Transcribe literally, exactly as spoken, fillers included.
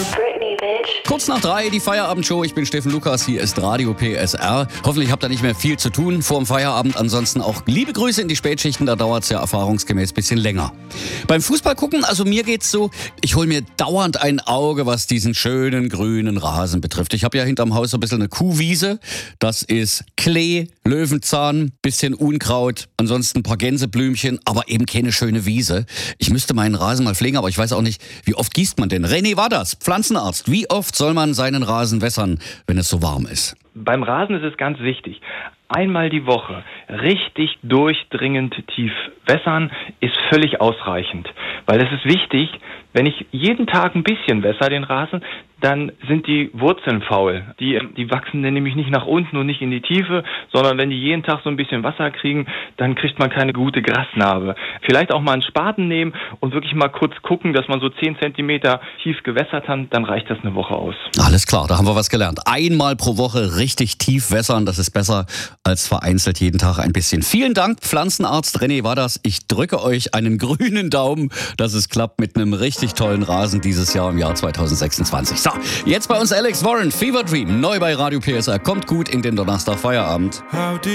Britney, bitch. Kurz nach drei, die Feierabendshow. Ich bin Steffen Lukas, hier ist Radio P S R. Hoffentlich habt ihr nicht mehr viel zu tun vor dem Feierabend. Ansonsten auch liebe Grüße in die Spätschichten, da dauert es ja erfahrungsgemäß ein bisschen länger. Beim Fußball gucken, also mir geht's so, ich hole mir dauernd ein Auge, was diesen schönen grünen Rasen betrifft. Ich habe ja hinterm Haus so ein bisschen eine Kuhwiese. Das ist Klee, Löwenzahn, bisschen Unkraut, ansonsten ein paar Gänseblümchen, aber eben keine schöne Wiese. Ich müsste meinen Rasen mal pflegen, aber ich weiß auch nicht, wie oft gießt man denn? René Wadders, Pflanzenarzt. Wie oft soll man seinen Rasen wässern, wenn es so warm ist? Beim Rasen ist es ganz wichtig. Einmal die Woche richtig durchdringend tief wässern ist völlig ausreichend. Weil es ist wichtig, wenn ich jeden Tag ein bisschen wässer den Rasen, dann sind die Wurzeln faul. Die, die wachsen dann nämlich nicht nach unten und nicht in die Tiefe, sondern wenn die jeden Tag so ein bisschen Wasser kriegen, dann kriegt man keine gute Grasnarbe. Vielleicht auch mal einen Spaten nehmen und wirklich mal kurz gucken, dass man so zehn Zentimeter tief gewässert hat, dann reicht das eine Woche aus. Alles klar, da haben wir was gelernt. Einmal pro Woche richtig tief wässern, das ist besser als vereinzelt jeden Tag ein bisschen. Vielen Dank, Pflanzenarzt René Wadders. Ich drücke euch einen grünen Daumen, dass es klappt mit einem richtig tollen Rasen dieses Jahr im Jahr zweitausendsechsundzwanzig. So, jetzt bei uns Alex Warren, Fever Dream, neu bei Radio P S R. Kommt gut in den Donnerstag Feierabend.